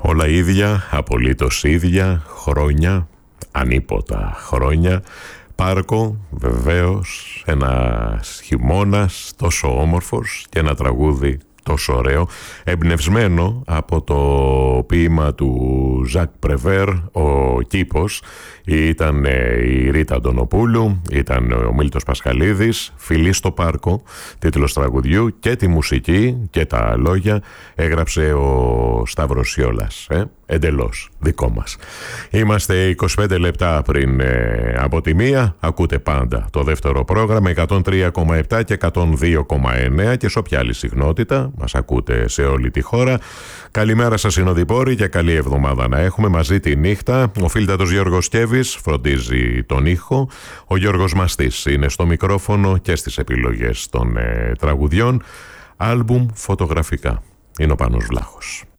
Όλα ίδια, απολύτως ίδια, χρόνια, ανίποτα χρόνια. Πάρκο, βεβαίως, ένας χειμώνας τόσο όμορφος και ένα τραγούδι τόσο ωραίο, εμπνευσμένο από το ποίημα του Ζακ Πρεβέρ, ο Κήπος. Ήταν η Ρίτα Αντωνοπούλου, ήταν ο Μίλτος Πασχαλίδης. Φιλή στο πάρκο, τίτλος τραγουδιού, και τη μουσική και τα λόγια έγραψε ο Σταύρος Σιόλας, εντελώς δικό μας. Είμαστε 25 λεπτά πριν από τη μία. Ακούτε πάντα το δεύτερο πρόγραμμα 103,7 και 102,9 και σε όποια άλλη συχνότητα μας ακούτε σε όλη τη χώρα. Καλημέρα σας συνοδοιπόροι και καλή εβδομάδα να έχουμε μαζί τη νύχτα. Ο φίλτατος Γιώργος Κέβης φροντίζει τον ήχο. Ο Γιώργος Μαστής είναι στο μικρόφωνο και στις επιλογές των τραγουδιών. Άλμπουμ φωτογραφικά. Είναι ο Πάνος Βλάχος.